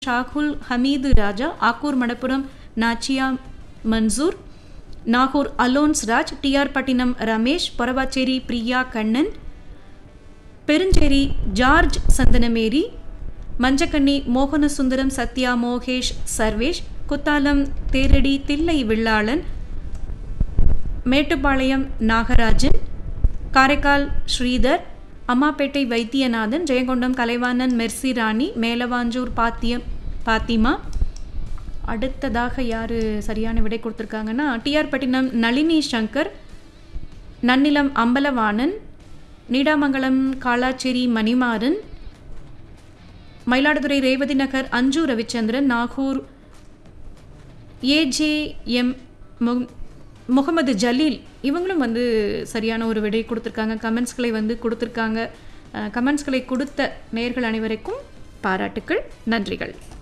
ஷாகுல் ஹமீது ராஜா, Akkur Madapuram நாச்சியா Mansoor, Nagore allowance Raj, TR பட்டினம் Ramesh, பொரவாச்சேரி Priya Kannan, Perunjeri George Santhanamary, மஞ்சக்கண்ணி Mohanasundaram Sathya Mokesh Sarvesh, Kuthalam தேரடி Thillai வில்லாளன், Mettupalayam Nagarajan, Karaikal Sridhar, Ammapettai Vaidyanathan, Jayankondam Kalaivanan Mercy ராணி, மேலவாஞ்சூர் பாத்திமா. அடுத்ததாக யார் சரியான விடை கொடுத்துருக்காங்கன்னா டிஆர் பட்டினம் நளினி சங்கர், நன்னிலம் அம்பலவாணன், நீடாமங்கலம் காளாச்சேரி மணிமாறன், மயிலாடுதுறை ரேவதி நகர் அஞ்சு ரவிச்சந்திரன், நாகூர் ஏஜேஎம் முகமது ஜலீல், இவங்களும் சரியான ஒரு விடை கொடுத்துருக்காங்க. கமெண்ட்ஸ்களை கொடுத்துருக்காங்க. கமெண்ட்ஸ்களை கொடுத்த நேயர்கள் அனைவருக்கும் பாராட்டுக்கள், நன்றிகள்.